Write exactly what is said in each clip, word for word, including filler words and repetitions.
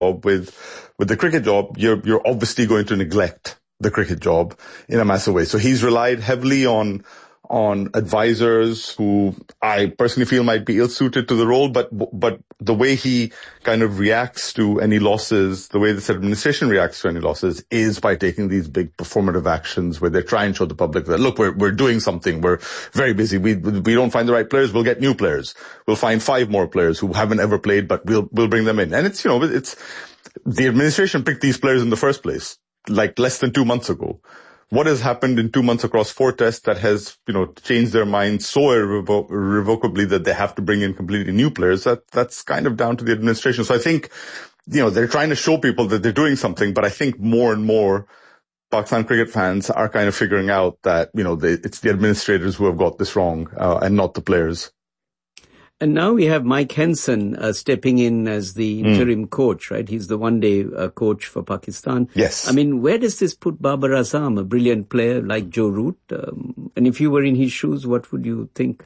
with with the cricket job, you're you're obviously going to neglect the cricket job in a massive way. So he's relied heavily on on advisors who I personally feel might be ill-suited to the role, but but the way he kind of reacts to any losses, the way this administration reacts to any losses is by taking these big performative actions where they try and show the public that, look, we're we're doing something, we're very busy, we we don't find the right players, we'll get new players. We'll find five more players who haven't ever played, but we'll we'll bring them in. And it's, you know, it's the administration picked these players in the first place, like less than two months ago. What has happened in two months across four tests that has, you know, changed their minds so irrevo- irrevocably that they have to bring in completely new players? That, that's kind of down to the administration. So I think, you know, they're trying to show people that they're doing something, but I think more and more Pakistan cricket fans are kind of figuring out that, you know, they, it's the administrators who have got this wrong, uh, and not the players. And now we have Mike Henson uh, stepping in as the interim mm. coach, right? He's the one-day uh, coach for Pakistan. Yes. I mean, where does this put Babar Azam, a brilliant player like Joe Root? Um, and if you were in his shoes, what would you think?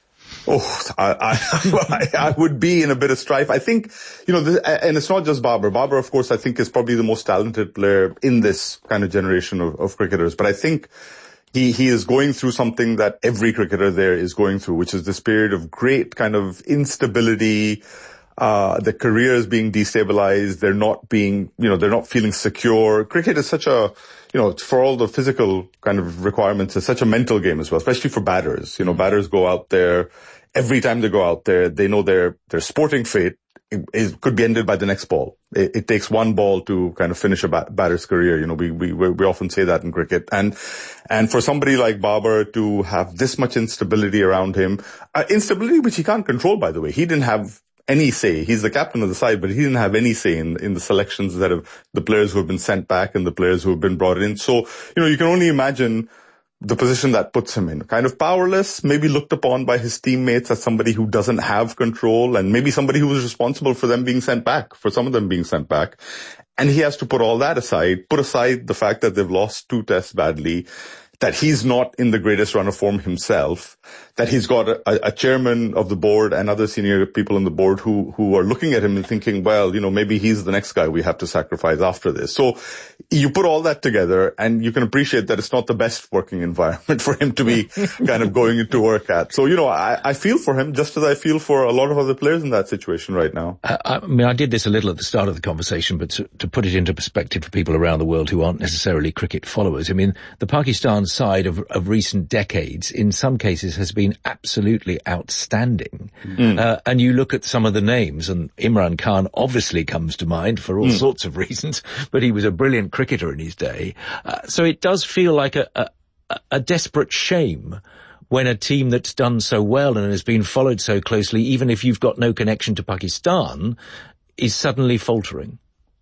Oh, I, I, I would be in a bit of strife. I think, you know, this, and it's not just Babar. Babar, of course, I think is probably the most talented player in this kind of generation of, of cricketers. But I think He, he is going through something that every cricketer there is going through, which is this period of great kind of instability. Uh, the career is being destabilized. They're not being, you know, they're not feeling secure. Cricket is such a, you know, for all the physical kind of requirements, it's such a mental game as well, especially for batters. You know, batters go out there. Every time they go out there, they know their, their sporting fate it could be ended by the next ball. It, it takes one ball to kind of finish a bat, batter's career. You know, we, we, we often say that in cricket. And, and for somebody like Babar to have this much instability around him, uh, instability which he can't control, by the way. He didn't have any say. He's the captain of the side, but he didn't have any say in, in the selections that have, the players who have been sent back and the players who have been brought in. So, you know, you can only imagine the position that puts him in. Kind of powerless, maybe looked upon by his teammates as somebody who doesn't have control, and maybe somebody who was responsible for them being sent back, for some of them being sent back. And he has to put all that aside, put aside the fact that they've lost two tests badly, that he's not in the greatest run of form himself, that he's got a, a chairman of the board and other senior people on the board who, who are looking at him and thinking, well, you know, maybe he's the next guy we have to sacrifice after this. So you put all that together and you can appreciate that it's not the best working environment for him to be kind of going into work at. So, you know, I, I feel for him just as I feel for a lot of other players in that situation right now. I, I mean, I did this a little at the start of the conversation, but to, to put it into perspective for people around the world who aren't necessarily cricket followers, I mean, the Pakistan side of, of recent decades, in some cases, has been absolutely outstanding. Mm. Uh, and you look at some of the names, and Imran Khan obviously comes to mind for all mm. sorts of reasons, but he was a brilliant cricketer in his day. Uh, so it does feel like a, a, a desperate shame when a team that's done so well and has been followed so closely, even if you've got no connection to Pakistan, is suddenly faltering.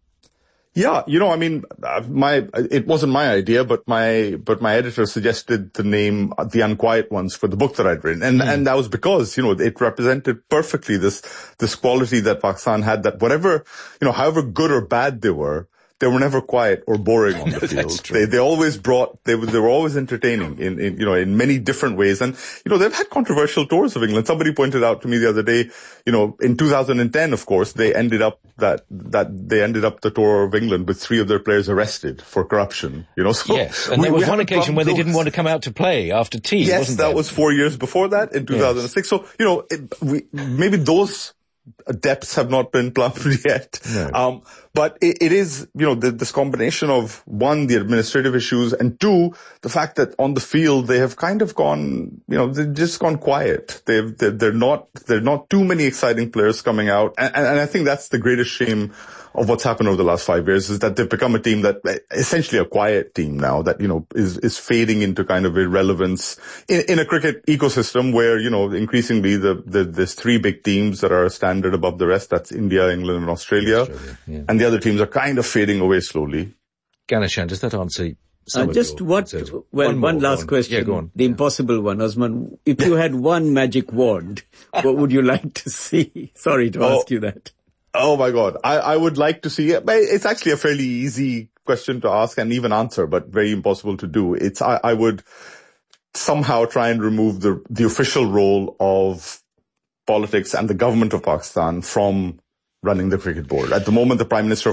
Yeah, you know, I mean, my, it wasn't my idea, but my, but my editor suggested the name, The Unquiet Ones, for the book that I'd written. And, mm. and that was because, you know, it represented perfectly this, this quality that Pakistan had, that whatever, you know, however good or bad they were, they were never quiet or boring on the field. They, they always brought, they were, they were always entertaining in, in, you know, in many different ways. And, you know, they've had controversial tours of England. Somebody pointed out to me the other day, you know, in two thousand ten, of course, they ended up that, that they ended up the tour of England with three of their players arrested for corruption, you know, so. Yes. And we, there was one occasion where they didn't want to come out to play after tea, yes, wasn't that there? was four years before that in two thousand six. Yes. So, you know, it, we, maybe those depths have not been plumbed yet. No. Um, but it, it is, you know, the, this combination of, one, the administrative issues, and two, the fact that on the field they have kind of gone, you know, they've just gone quiet. They've, they're, they're not, they're not too many exciting players coming out. And, and I think that's the greatest shame of what's happened over the last five years, is that they've become a team that, essentially a quiet team now, that, you know, is, is fading into kind of irrelevance in, in a cricket ecosystem where, you know, increasingly the, the, there's three big teams that are a standard above the rest. That's India, England, and Australia. Australia yeah. And the other teams are kind of fading away slowly. Ganeshan, does that answer some uh, of just your what, concerns? well, one, one more, last one. question. Yeah, go on. The yeah. impossible one, Osman. If you had one magic wand, what would you like to see? Sorry to oh. ask you that. Oh my God. I, I would like to see it. It's actually a fairly easy question to ask and even answer, but very impossible to do. It's, I, I would somehow try and remove the, the official role of politics and the government of Pakistan from running the cricket board. At the moment, the Prime Minister